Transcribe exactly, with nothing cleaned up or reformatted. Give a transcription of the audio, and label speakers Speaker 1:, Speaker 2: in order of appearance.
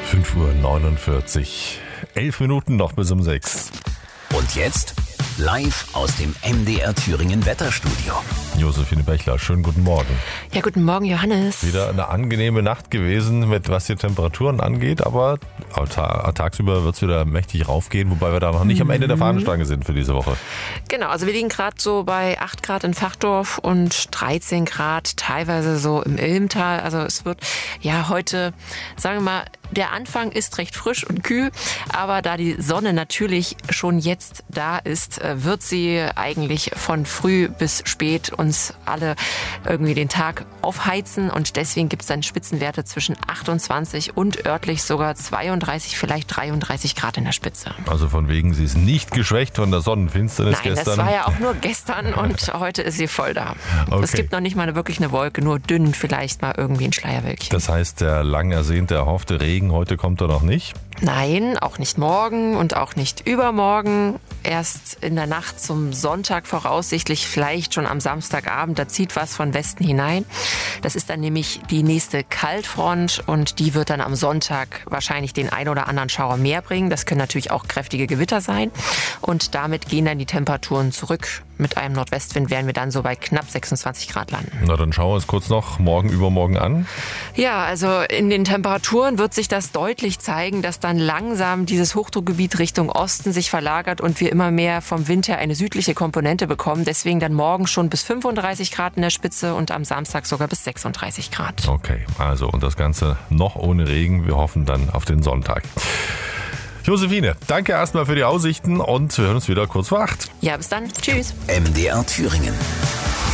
Speaker 1: fünf Uhr neunundvierzig. Elf Minuten noch bis um sechs.
Speaker 2: Und jetzt live aus dem M D R Thüringen Wetterstudio.
Speaker 1: Josephine Bechler, schönen guten Morgen.
Speaker 3: Ja, guten Morgen, Johannes.
Speaker 1: Wieder eine angenehme Nacht gewesen, mit was die Temperaturen angeht, aber tagsüber wird es wieder mächtig raufgehen, wobei wir da noch nicht mhm. am Ende der Fahnenstange sind für diese Woche.
Speaker 3: Genau, also wir liegen gerade so bei acht Grad in Fachdorf und dreizehn Grad teilweise so im Ilmtal. Also es wird ja heute, sagen wir mal, der Anfang ist recht frisch und kühl, aber da die Sonne natürlich schon jetzt da ist, wird sie eigentlich von früh bis spät uns alle irgendwie den Tag aufheizen und deswegen gibt es dann Spitzenwerte zwischen achtundzwanzig und örtlich sogar zweiunddreißig, vielleicht dreiunddreißig Grad in der Spitze.
Speaker 1: Also von wegen, sie ist nicht geschwächt von der Sonnenfinsternis
Speaker 3: Nein,
Speaker 1: gestern.
Speaker 3: Das war ja auch nur gestern und heute ist sie voll da.
Speaker 1: Okay.
Speaker 3: Es gibt noch nicht mal wirklich eine Wolke, nur dünn vielleicht mal irgendwie ein Schleierwölkchen.
Speaker 1: Das heißt, der lang ersehnte, erhoffte Regen heute kommt er noch nicht?
Speaker 3: Nein, auch nicht morgen und auch nicht übermorgen. Erst in der Nacht zum Sonntag voraussichtlich, vielleicht schon am Samstagabend, da zieht was von Westen hinein. Das ist dann nämlich die nächste Kaltfront und die wird dann am Sonntag wahrscheinlich den ein oder anderen Schauer mehr bringen. Das können natürlich auch kräftige Gewitter sein und damit gehen dann die Temperaturen zurück. Mit einem Nordwestwind werden wir dann so bei knapp sechsundzwanzig Grad landen.
Speaker 1: Na, dann schauen wir uns kurz noch morgen, übermorgen an.
Speaker 3: Ja, also in den Temperaturen wird sich das deutlich zeigen, dass dann langsam dieses Hochdruckgebiet Richtung Osten sich verlagert und wir immer mehr vom Wind her eine südliche Komponente bekommen. Deswegen dann morgen schon bis fünfunddreißig Grad in der Spitze und am Samstag sogar bis sechsunddreißig Grad.
Speaker 1: Okay, also und das Ganze noch ohne Regen. Wir hoffen dann auf den Sonntag. Josephine, danke erstmal für die Aussichten und wir hören uns wieder kurz vor acht.
Speaker 3: Ja, bis dann. Tschüss.
Speaker 2: M D R Thüringen.